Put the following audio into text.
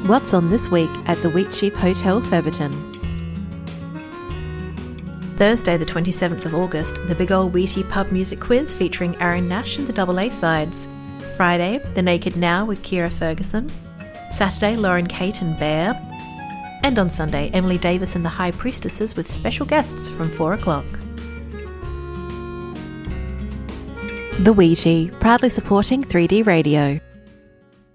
What's on this week at the Wheatsheaf Hotel, Featherton? Thursday the 27th of August, the Big Ol' Wheatie Pub Music Quiz featuring Aaron Nash and the Double A Sides. Friday, The Naked Now with Kira Ferguson. Saturday, Lauren Kate and Bear. And on Sunday, Emily Davis and the High Priestesses with special guests from 4 o'clock. The Wheatie, proudly supporting 3D Radio.